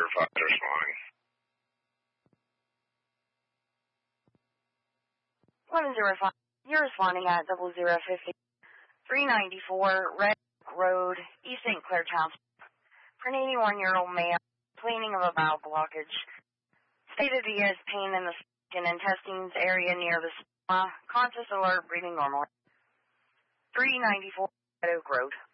105 responding. 105, you're responding at 0050. 394 Red Road, East St. Clair Township. For an 81-year-old male, complaining of a bowel blockage. Stated he has pain in the skin and intestines area near the stomach. Conscious, alert, breathing normally. 394 Red Oak Road.